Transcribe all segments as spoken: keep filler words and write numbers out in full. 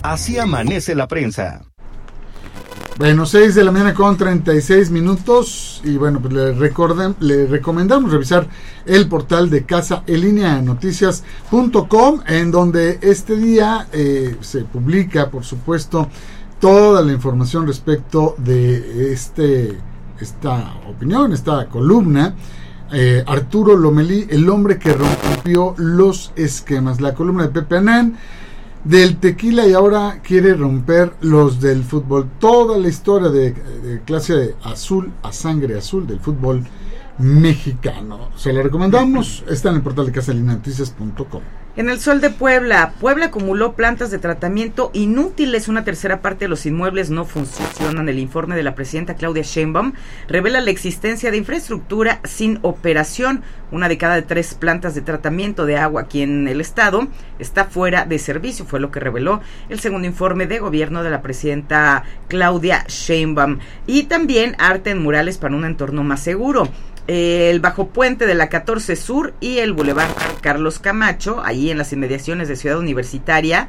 Así amanece la prensa. Bueno, seis de la mañana con treinta y seis minutos y bueno, pues le, recorden, le recomendamos revisar el portal de casa en línea noticias punto com, en donde este día eh, se publica, por supuesto, toda la información respecto de este esta opinión, esta columna. Eh, Arturo Lomelí, el hombre que rompió los esquemas, la columna de Pepe Anán del tequila y ahora quiere romper los del fútbol. Toda la historia de, de clase de azul a sangre azul del fútbol mexicano. Se la recomendamos. Está en el portal de casa en línea noticias punto com. En el Sol de Puebla, Puebla acumuló plantas de tratamiento inútiles. Una tercera parte de los inmuebles no funcionan. El informe de la presidenta Claudia Sheinbaum revela la existencia de infraestructura sin operación. Una de cada tres plantas de tratamiento de agua aquí en el estado está fuera de servicio, fue lo que reveló el segundo informe de gobierno de la presidenta Claudia Sheinbaum. Y también arte en murales para un entorno más seguro. El bajo puente de la catorce Sur y el Boulevard Carlos Camacho, ahí en las inmediaciones de Ciudad Universitaria,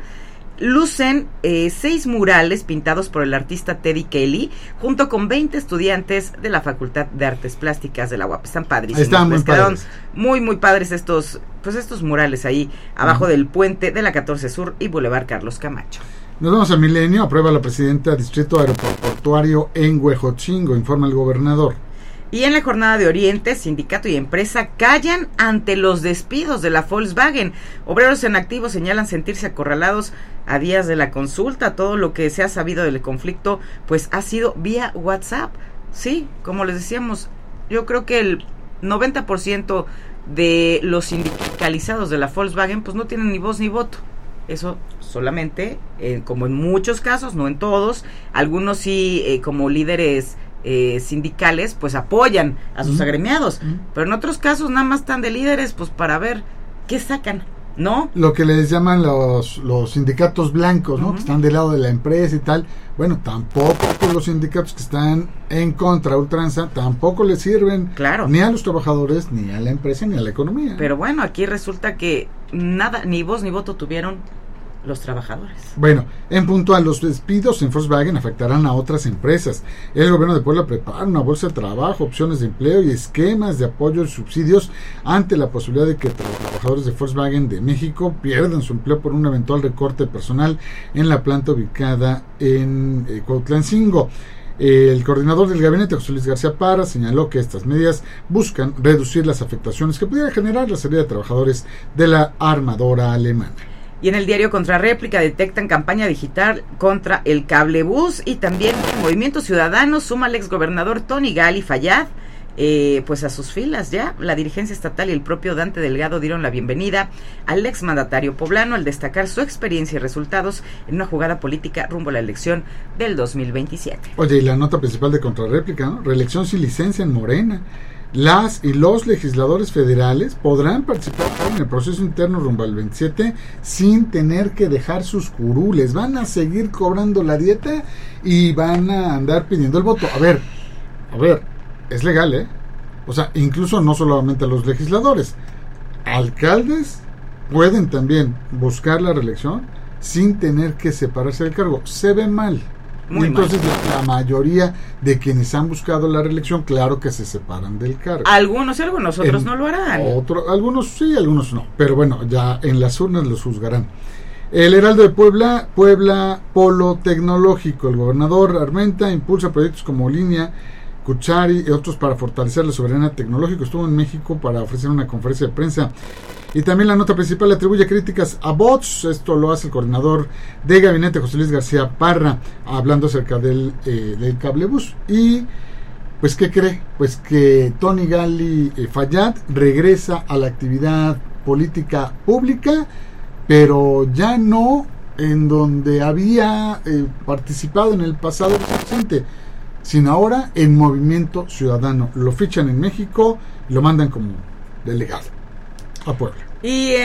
lucen eh, seis murales pintados por el artista Teddy Kelly, junto con veinte estudiantes de la Facultad de Artes Plásticas de la U A P. Están padrísimos. Están muy padres. Muy, muy padres estos, pues estos murales ahí, abajo uh-huh. del puente de la catorce Sur y Boulevard Carlos Camacho. Nos vamos a Milenio. Aprueba la presidenta Distrito Aeroportuario en Huejotzingo, informa el gobernador. Y en la jornada de Oriente, sindicato y empresa callan ante los despidos de la Volkswagen. Obreros en activo señalan sentirse acorralados a días de la consulta. Todo lo que se ha sabido del conflicto, pues ha sido vía WhatsApp. Sí, como les decíamos, yo creo que el noventa por ciento de los sindicalizados de la Volkswagen, pues no tienen ni voz ni voto. Eso solamente, eh, como en muchos casos, no en todos, algunos sí, eh, como líderes Eh, sindicales, pues apoyan a sus mm. agremiados, mm. pero en otros casos nada más están de líderes, pues para ver qué sacan, ¿no? Lo que les llaman los los sindicatos blancos, ¿no? Uh-huh. Que están del lado de la empresa y tal. Bueno, tampoco por los sindicatos que están en contra ultranza, tampoco les sirven claro. ni a los trabajadores, ni a la empresa, ni a la economía. Pero bueno, aquí resulta que nada, ni voz ni voto tuvieron los trabajadores. Bueno, en punto a los despidos en Volkswagen afectarán a otras empresas. El gobierno de Puebla prepara una bolsa de trabajo, opciones de empleo y esquemas de apoyo y subsidios ante la posibilidad de que los trabajadores de Volkswagen de México pierdan su empleo por un eventual recorte de personal en la planta ubicada en eh, Cuautlancingo. El coordinador del gabinete, José Luis García Parra, señaló que estas medidas buscan reducir las afectaciones que pudiera generar la salida de trabajadores de la armadora alemana. Y en el diario Contrarréplica detectan campaña digital contra el cablebús y también el Movimiento Ciudadano suma al exgobernador Tony Gali Fayad eh, pues a sus filas ya. La dirigencia estatal y el propio Dante Delgado dieron la bienvenida al exmandatario poblano al destacar su experiencia y resultados en una jugada política rumbo a la elección del dos mil veintisiete. Oye, y la nota principal de Contrarréplica, ¿no? Reelección sin licencia en Morena. Las y los legisladores federales podrán participar en el proceso interno rumbo al veintisiete sin tener que dejar sus curules. Van a seguir cobrando la dieta y van a andar pidiendo el voto. A ver, a ver, es legal, ¿eh? O sea, incluso no solamente a los legisladores. Alcaldes pueden también buscar la reelección sin tener que separarse del cargo. Se ve mal. Muy y entonces la, la mayoría de quienes han buscado la reelección, claro que se separan del cargo. Algunos y algunos, otros en no lo harán. Otro, algunos sí, algunos no. Pero bueno, ya en las urnas los juzgarán. El Heraldo de Puebla, Puebla Polo Tecnológico. El gobernador Armenta impulsa proyectos como Línea, Cuchari y otros para fortalecer la soberanía tecnológica. Estuvo en México para ofrecer una conferencia de prensa. Y también la nota principal atribuye críticas a bots. Esto lo hace el coordinador de gabinete, José Luis García Parra, hablando acerca del, eh, del cablebús. Y, pues, ¿qué cree? Pues que Tony Gali eh, Fayad regresa a la actividad política pública, pero ya no en donde había eh, participado en el pasado reciente, sino ahora en Movimiento Ciudadano. Lo fichan en México y lo mandan como delegado a Puebla. Y